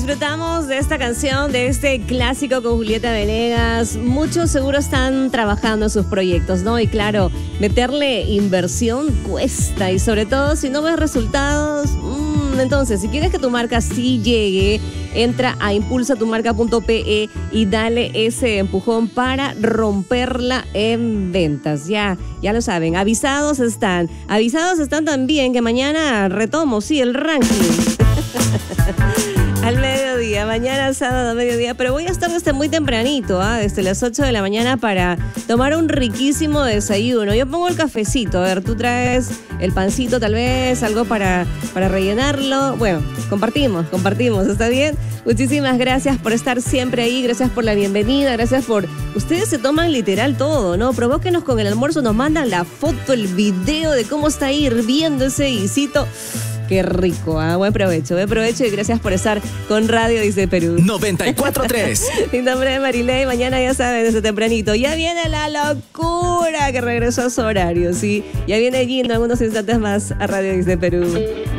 Disfrutamos de esta canción, de este clásico con Julieta Venegas. Muchos seguro están trabajando en sus proyectos, ¿no? Y claro, meterle inversión cuesta, y sobre todo si no ves resultados. Entonces, si quieres que tu marca sí llegue, entra a impulsatumarca.pe y dale ese empujón para romperla en ventas. Ya lo saben, avisados están. Avisados están también que mañana retomo, sí, el ranking. Al mediodía, mañana sábado a mediodía, pero voy a estar desde muy tempranito, desde las 8 de la mañana para tomar un riquísimo desayuno. Yo pongo el cafecito, a ver, tú traes el pancito tal vez, algo para rellenarlo. Bueno, compartimos, ¿está bien? Muchísimas gracias por estar siempre ahí, gracias por la bienvenida, gracias por... Ustedes se toman literal todo, ¿no? Provóquenos con el almuerzo, nos mandan la foto, el video de cómo está hirviendo ese guisito. Qué rico, buen provecho y gracias por estar con Radio Dice Perú 94.3. Mi nombre es Marilei, mañana ya saben, desde tempranito, ya viene la locura que regresó a su horario, ¿sí? Ya viene Gino en unos instantes más a Radio Dice Perú.